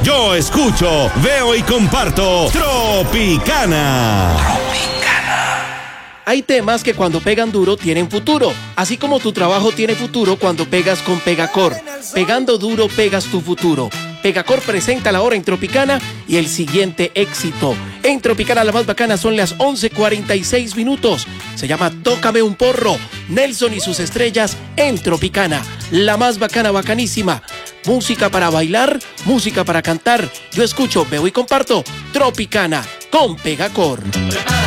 Yo escucho, veo y comparto Tropicana. Hay temas que cuando pegan duro tienen futuro, así como tu trabajo tiene futuro cuando pegas con Pegacor. Pegando duro pegas tu futuro. Pegacor presenta la hora en Tropicana y el siguiente éxito. En Tropicana la más bacana son las 11:46 minutos. Se llama Tócame un porro. Nelson y sus estrellas en Tropicana. La más bacana, bacanísima. Música para bailar, música para cantar. Yo escucho, veo y comparto Tropicana con Pegacor.